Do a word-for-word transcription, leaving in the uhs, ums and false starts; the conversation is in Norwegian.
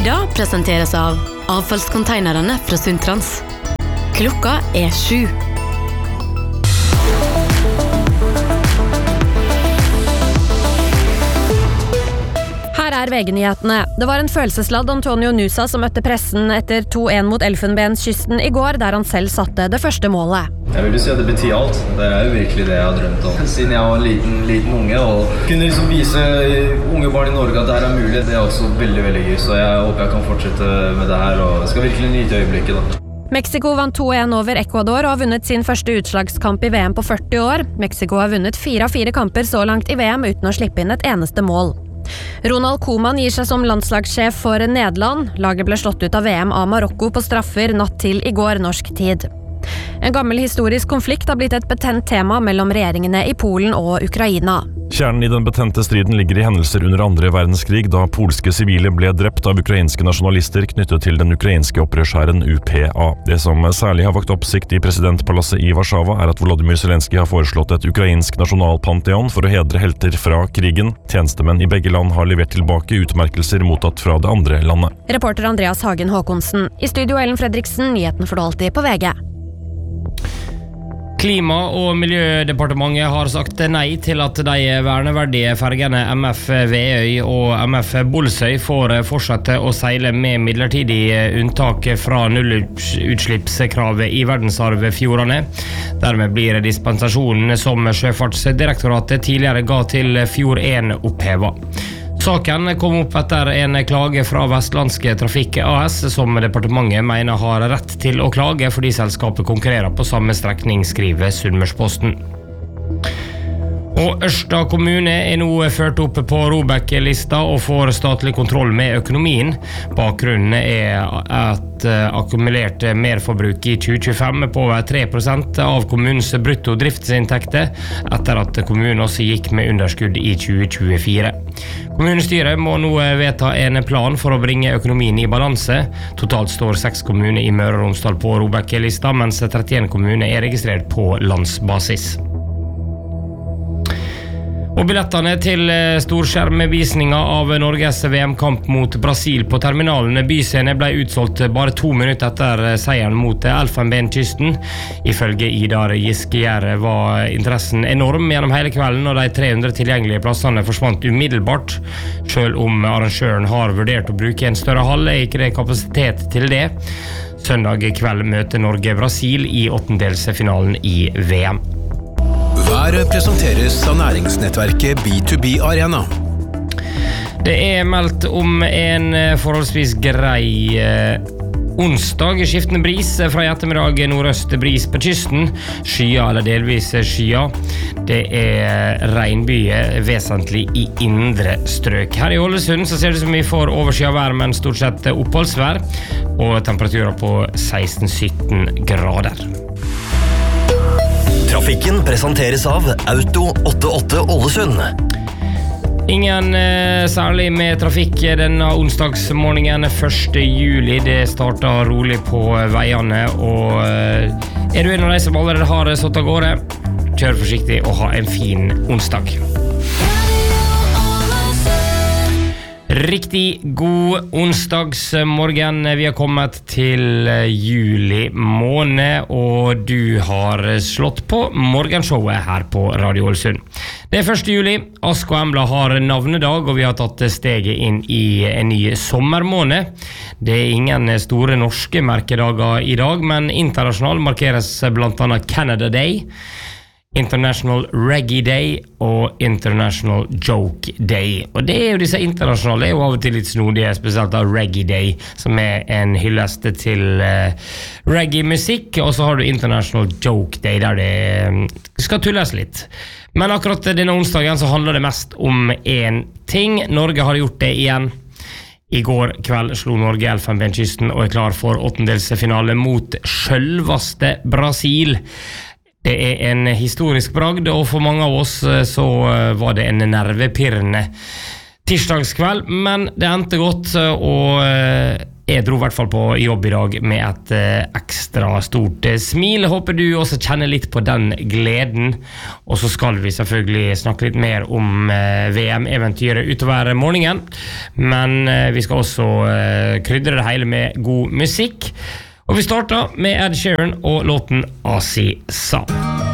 dag presenteres av avfallskonteinerne fra Sundtrans. Klokka er sju. Her er V G-nyhetene. Det var en følelsesladd Antonio Nusa som møtte pressen etter to en mot Elfenbenskysten i går, der han selv satte det første målet. Jeg vil jo si at det betyr alt. Det er jo virkelig det jeg har drømt om. Siden jeg var en liten, liten unge, og kunne liksom vise unge barn i Norge at det her er mulig, det er også veldig, veldig gøy. Så jeg håper jeg kan fortsette med det her, og jeg skal virkelig nyte øyeblikket da. Mexico vant to en over Ecuador og har vunnet sin første utslagskamp i V M på førti år. Mexico har vunnet fire av fire kamper så langt i V M uten å slippe inn et eneste mål. Ronald Koeman gir seg som landslagssjef for Nederland. Laget ble slått ut av V M av Marokko på straffer natt til i går norsk tid. En gammel historisk konflikt har blitt et betent tema mellom regjeringene i Polen og Ukraina. Kjernen i den betente striden ligger i hendelser under andre verdenskrig, da polske sivile ble drept av ukrainske nasjonalister knyttet til den ukrainske opprørshæren U P A. Det som særlig har vakt oppsikt i presidentpalasset i Warszawa er at Volodymyr Zelenskyj har foreslått et ukrainsk nasjonalpanteon for å hedre helter fra krigen. Tjenestemenn i begge land har levert tilbake utmerkelser mottatt fra det andre landet. Reporter Andreas Hagen Håkonsen. I studio Ellen Fredriksen, nyheten for alltid på V G. Klima- og miljødepartementet har sagt nei til at de verneverdige fergene M F Veøy og M F Bolsøy får fortsette å seile med midlertidig unntak fra nullutslippskravet i verdensarvfjordene. Dermed blir dispensasjonen som Sjøfartsdirektoratet tidligere ga til Fjord en opphevet. Saken kom opp etter en klage fra Vestlandske Trafikk A S, som departementet mener har rett til å klage fordi selskapet konkurrerer på samme strekning, skriver Sunnmørsposten. Og Ørsta kommune er nå ført opp på ROBEK-lista og får statlig kontroll med økonomien. Bakgrunnen er at akkumulert merforbruk i tjue tjuefem på over tre prosent av kommunens brutto driftsinntekter, etter at kommunen også gikk med underskudd i tjue tjuefire. Kommunestyret må nå vedta en plan for å bringe økonomien i balanse. Totalt står seks kommuner i Møre og Romsdal på ROBEK-lista, mens trettien kommuner er registrert på landsbasis. Og billettene til storskjermvisninga av Norges V M-kamp mot Brasil på terminalene Byscene ble utsolgt bare to minutter etter seieren mot Elfenbenskysten. Ifølge Idar Giskejær var interessen enorm gjennom hele kvelden, og de tre hundre tilgjengelige plassene forsvant umiddelbart. Selv om arrangøren har vurdert å bruke en større hall, er ikke det kapasitet til det. Søndag kveld møter Norge Brasil i åttendelsfinalen i V M. Været presenteres av næringsnettverket B to B Arena. Det er meldt om en forholdsvis grei eh, onsdag. Skiftende bris fra i ettermiddag, nordøst bris på kysten. Skya eller delvis skya. Det er regnbyger vesentlig i indre strøk. Her i Ålesund så ser det ut som vi får overskya vær, men stort sett oppholdsvær. Og temperaturer på seksten til sytten grader. Trafikken presenteres av Auto åttiåtte Ålesund. Ingen eh, særlig med trafikk denne onsdagsmorgenen første juli. Det starter rolig på veiene, og eh, er du en av de som allerede har satt av gårde, kjør forsiktig og ha en fin onsdag. Riktig god onsdagsmorgen. Vi har kommet til juli måned, og du har slått på morgenshowet her på Radio Ålesund. Det er første juli. Ask og Embla har navnedag, og vi har tatt steget inn i en ny sommermåned. Det er ingen store norske merkedager i dag, men internasjonal markeres blant annet Canada Day, International Reggae Day og International Joke Day. Og det er jo disse internasjonale, det er jo av og til litt snodige, spesielt av Reggae Day, som er en hyllest til uh, reggae-musikk, og så har du International Joke Day, der det skal tulles litt. Men akkurat denne onsdagen så handler det mest om en ting. Norge har gjort det igjen. I går kveld slo Norge Elfenbenskysten og er klar for åttendelsfinale mot sjølvaste Brasil. Det er en historisk bragd, og for mange av oss så var det en nervepirrende tirsdagskveld, men det endte godt, og Jeg dro I hvert fall på jobb I dag med et eh, ekstra stort eh, smil. Håper du også kjenner litt på den gleden. Og så skal vi selvfølgelig snakke litt mer om eh, V M-eventyret utover morgenen. Men eh, vi skal også eh, krydre det hele med god musikk. Og vi starter med Ed Sheeran og låten Asi Sa.